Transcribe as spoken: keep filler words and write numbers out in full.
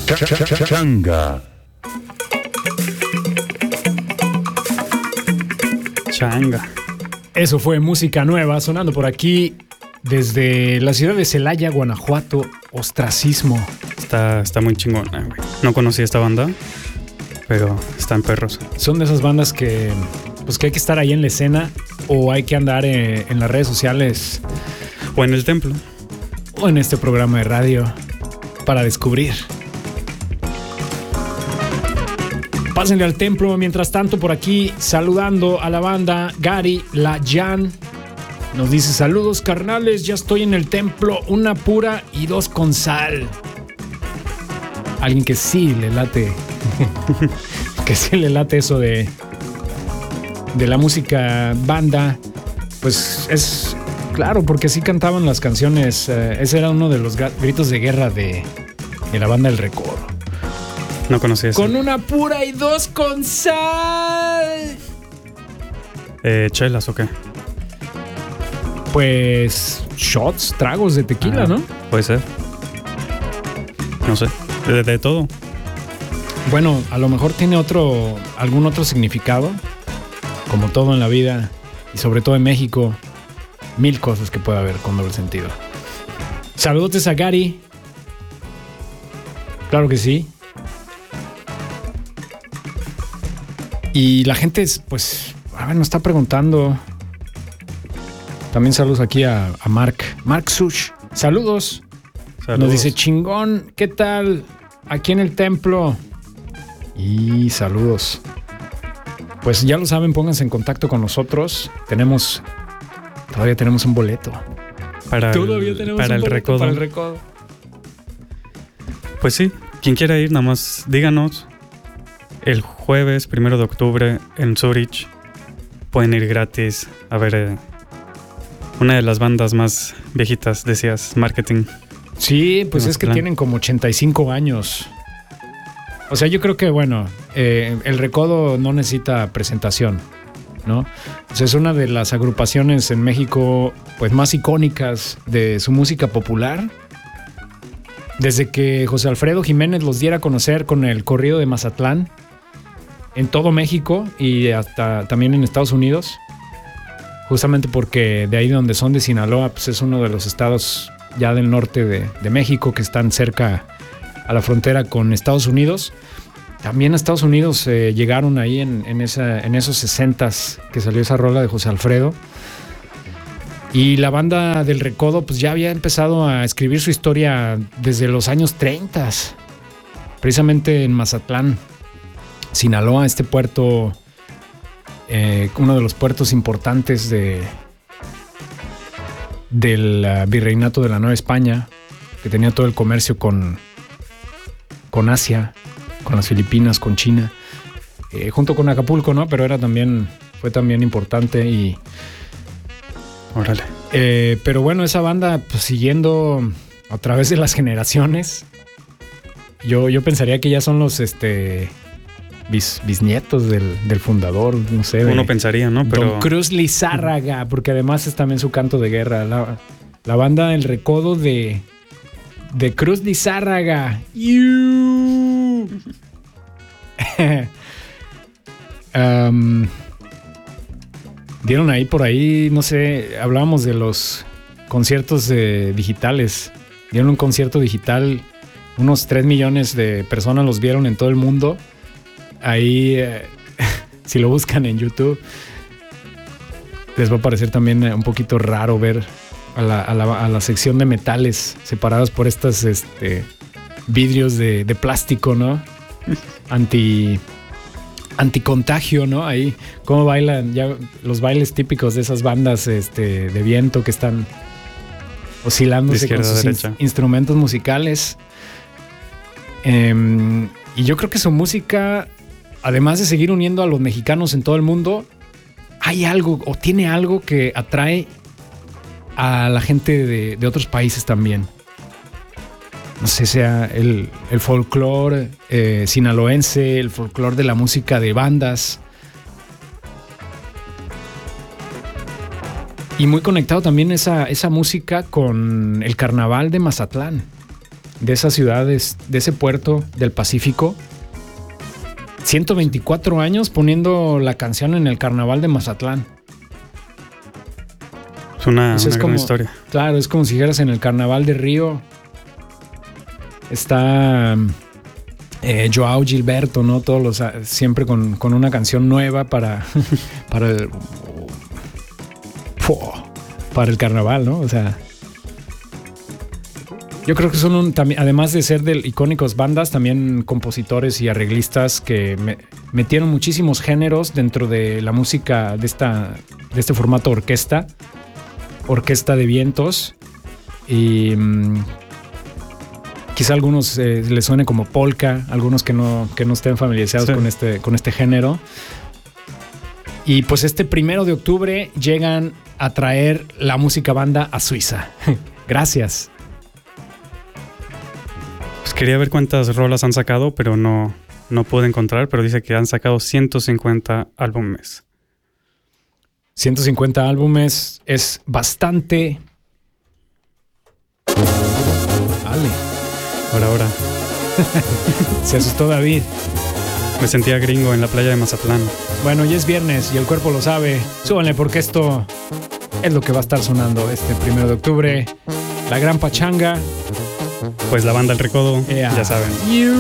Changa. Changa. Eso fue música nueva sonando por aquí desde la ciudad de Celaya, Guanajuato. Ostracismo. Está, está muy chingona, güey. No conocí esta banda, pero están perros. Son de esas bandas que, pues, que hay que estar ahí en la escena o hay que andar en, en las redes sociales O en el templo. o en este programa de radio para descubrir. Pásenle al templo. Mientras tanto, por aquí saludando a la banda, Gary Layan nos dice: saludos carnales, ya estoy en el templo, una pura y dos con sal. Alguien que sí le late que sí le late eso de de la música banda, pues es claro, porque sí cantaban las canciones. Eh, ese era uno de los gritos de guerra de, de la banda El Recodo. No conocí eso. Con una pura y dos con sal. Eh, ¿Chelas o qué? Pues shots, tragos de tequila, Ah, ¿no? Puede ser. No sé. De, de todo. Bueno, a lo mejor tiene otro, algún otro significado, como todo en la vida y sobre todo en México, mil cosas que puede haber con doble sentido. Saludos a Gary. Claro que sí. Y la gente, pues, a ver, nos está preguntando. También saludos aquí a, a Mark. Mark Sush. Saludos. Saludos. Nos dice: chingón, ¿qué tal? Aquí en el templo. Y saludos. Pues ya lo saben, pónganse en contacto con nosotros. Tenemos, todavía tenemos un boleto. Para Todavía el, tenemos para un el boleto recodo. para el recodo. Pues sí, quien quiera ir, nada más díganos. El jueves, primero de octubre, en Zurich, pueden ir gratis a ver eh, una de las bandas más viejitas, decías, Marketing. Sí, pues No, es que plan. tienen como ochenta y cinco años. O sea, yo creo que, bueno, eh, el recodo no necesita presentación, ¿no? O sea, es una de las agrupaciones en México, pues, más icónicas de su música popular. Desde que José Alfredo Jiménez los diera a conocer con el corrido de Mazatlán en todo México y hasta también en Estados Unidos, justamente porque de ahí donde son, de Sinaloa, pues es uno de los estados ya del norte de, de México que están cerca a la frontera con Estados Unidos. También a Estados Unidos eh, llegaron ahí en, en, esa, en esos sesentas que salió esa rola de José Alfredo. Y la banda del Recodo pues ya había empezado a escribir su historia desde los años treinta, precisamente en Mazatlán, Sinaloa, este puerto, eh, uno de los puertos importantes de, del uh, virreinato de la Nueva España, que tenía todo el comercio con, con Asia, con las Filipinas, con China, eh, junto con Acapulco, ¿no? Pero era también, fue también importante y... Órale. Eh, pero bueno, esa banda, pues siguiendo a través de las generaciones, yo, yo pensaría que ya son los este bis, bisnietos del, del fundador, no sé. Uno de, pensaría, ¿no? Pero Don Cruz Lizárraga, porque además es también su canto de guerra. La, la banda El Recodo de, de Cruz Lizárraga. You. um, Dieron ahí por ahí, no sé, hablábamos de los conciertos eh, digitales. Dieron un concierto digital, unos tres millones de personas los vieron en todo el mundo. Ahí, eh, si lo buscan en YouTube, les va a parecer también un poquito raro ver a la, a la, a la sección de metales separados por estos este, vidrios de, de plástico, ¿no? Anti... anticontagio, ¿no? Ahí, cómo bailan ya los bailes típicos de esas bandas este, de viento que están oscilándose con sus in- instrumentos musicales. Eh, y yo creo que su música, además de seguir uniendo a los mexicanos en todo el mundo, hay algo, o tiene algo que atrae a la gente de, de otros países también. No sé, sea el, el folclore eh, sinaloense, el folclore de la música de bandas. Y muy conectado también esa, esa música con el carnaval de Mazatlán. de esas ciudades, de ese puerto del Pacífico. ciento veinticuatro años poniendo la canción en el carnaval de Mazatlán. Es una, Pues una es gran como, historia. Claro, es como si dijeras en el carnaval de Río. Está eh, Joao Gilberto, ¿no? Todos los, siempre con, con una canción nueva para, para el para el carnaval, ¿no? O sea, yo creo que son un, también, además de ser de icónicos bandas, también compositores y arreglistas que me, metieron muchísimos géneros dentro de la música de esta, de este formato orquesta, orquesta de vientos, y mmm, quizá a algunos eh, les suene como polka, algunos que no, que no estén familiarizados sí. con este, con este género. Y pues este primero de octubre llegan a traer la música banda a Suiza. Gracias. Pues quería ver cuántas rolas han sacado, pero no, no pude encontrar, pero dice que han sacado ciento cincuenta álbumes. ciento cincuenta álbumes es bastante. Vale. Ahora, ahora. Se asustó David. Me sentía gringo en la playa de Mazatlán. Bueno, ya es viernes y el cuerpo lo sabe. Súbanle porque esto es lo que va a estar sonando este primero de octubre. La gran pachanga. Pues la banda El Recodo, yeah. Ya saben. You